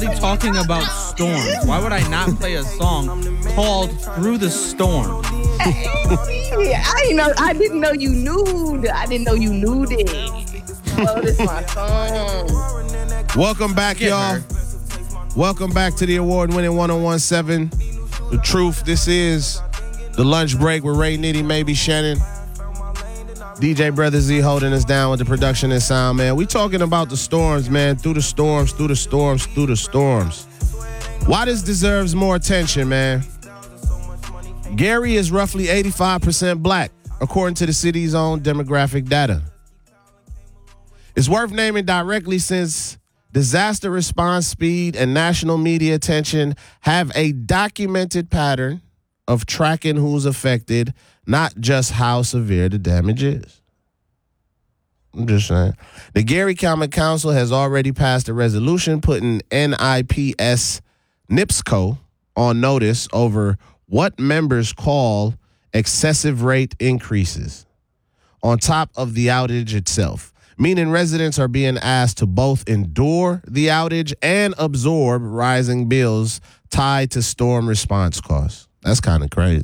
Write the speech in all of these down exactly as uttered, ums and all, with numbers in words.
talking about storms. Why would I not play a song called "Through the Storm"? I didn't know. I didn't know you knew. I didn't know you knew this. Oh, this is my song. Welcome back, Get y'all. her. Welcome back to the award-winning one oh one point seven The Truth. This is the lunch break with Ray Nitty, maybe Shannon. D J Brother Z holding us down with the production and sound, man. We talking about the storms, man. Through the storms, through the storms, through the storms. Why this deserves more attention, man? Gary is roughly eighty-five percent black, according to the city's own demographic data. It's worth naming directly since disaster response speed and national media attention have a documented pattern of tracking who's affected, not just how severe the damage is. I'm just saying. The Gary County Council has already passed a resolution putting N I P S NIPSCO on notice over what members call excessive rate increases on top of the outage itself, meaning residents are being asked to both endure the outage and absorb rising bills tied to storm response costs. That's kind of crazy.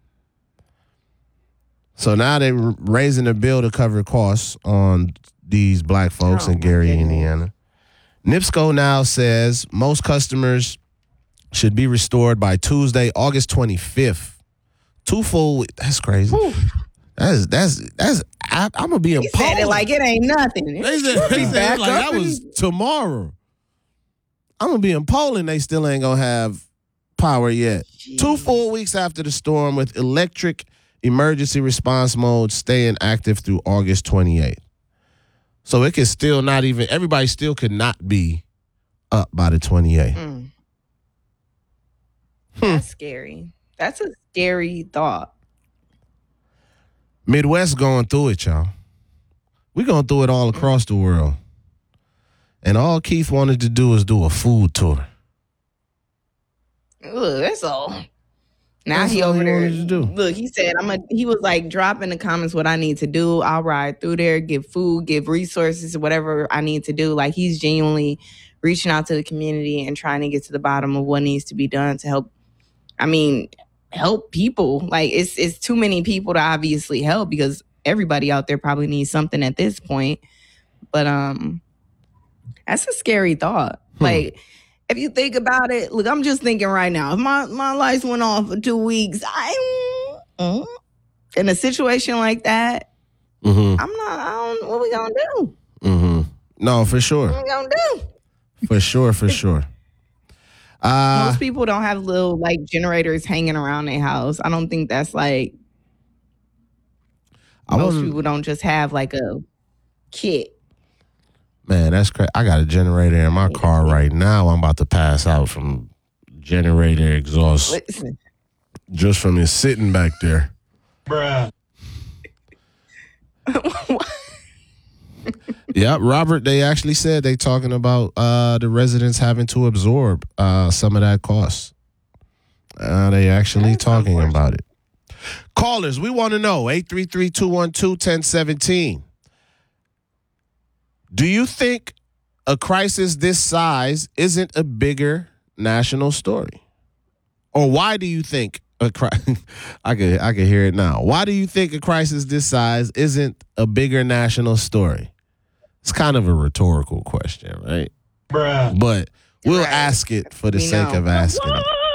So now they're raising the bill to cover costs on these black folks Oh, in Gary, goodness. Indiana. NIPSCO now says most customers should be restored by Tuesday, August twenty-fifth. Two full weeks. That's crazy. Whew. That's, that's, that's, I, I'm going to be in He said it like it ain't nothing. They said, they said back like up that was and- tomorrow. I'm going to be in Poland. They still ain't going to have power yet. Jeez. Two full weeks after the storm with electric emergency response mode staying active through August twenty-eighth. So it could still not even, everybody still could not be up by the twenty-eighth. Mm. That's scary. That's a scary thought. Midwest going through it, y'all. We going through it all across the world. And all Keith wanted to do was do a food tour. Ugh, that's all. Now That's he all over he there. wanted to do. Look, he said, "I'm a." He was like, drop in the comments what I need to do. I'll ride through there, give food, give resources, whatever I need to do. Like he's genuinely reaching out to the community and trying to get to the bottom of what needs to be done to help. I mean, help people. Like it's it's too many people to obviously help because everybody out there probably needs something at this point. But um, that's a scary thought. Hmm. Like. If you think about it, look, I'm just thinking right now. If my, my lights went off for two weeks, I mm, in a situation like that, Mm-hmm. I'm not. I don't. What we gonna do? Mm-hmm. No, for What sure. we gonna do? For sure, for sure. Uh, Most people don't have little like generators hanging around their house. I don't think that's like I most wasn't- people don't just have like a kit. Man, that's crazy. I got a generator in my car right now. I'm about to pass out from generator exhaust Listen, just from it sitting back there. Yep, Robert, they actually said they talking about uh, the residents having to absorb uh, some of that cost. Uh, they actually That's talking unfortunate. about it. Callers, we want to know, eight three three, two one two, one zero one seven. Do you think a crisis this size isn't a bigger national story? Or why do you think a cri- I could I could hear it now. Why do you think a crisis this size isn't a bigger national story? It's kind of a rhetorical question, right? Bruh. But we'll Right. ask it for the We sake know. of asking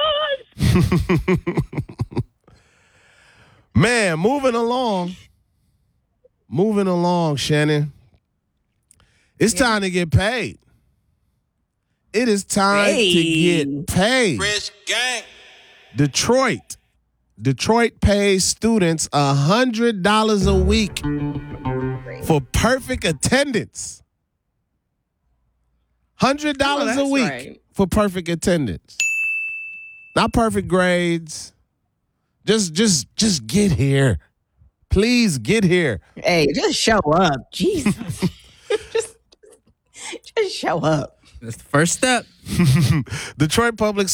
it. Man, moving along. Moving along, Shannon. It's Yeah. time to get paid. It is time Hey. to get paid. Rich gang. Detroit. Detroit pays students one hundred dollars a week for perfect attendance. one hundred dollars Oh, a that's week right. for perfect attendance. Not perfect grades. Just just just get here. Please get here. hey, just show up, Jesus. just, just show up. That's the first step. Detroit Public